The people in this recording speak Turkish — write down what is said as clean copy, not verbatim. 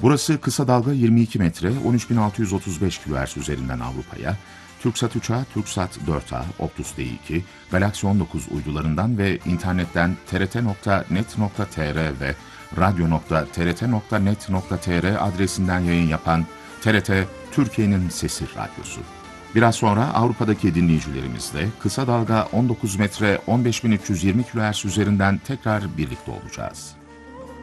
Burası kısa dalga 22 metre 13.635 kHz üzerinden Avrupa'ya, Türksat uçağı Türksat 4A, Optus D2, Galaxy 19 uydularından ve internetten trt.net.tr ve radyo.trt.net.tr adresinden yayın yapan TRT Türkiye'nin Sesi Radyosu. Biraz sonra Avrupa'daki dinleyicilerimizle kısa dalga 19 metre 15.320 kHz üzerinden tekrar birlikte olacağız.